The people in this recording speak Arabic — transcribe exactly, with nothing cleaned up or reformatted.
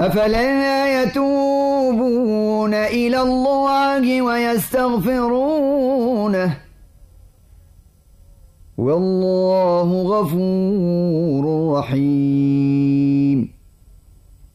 أفلا يتوبون إلى الله ويستغفرونه والله غفور رحيم.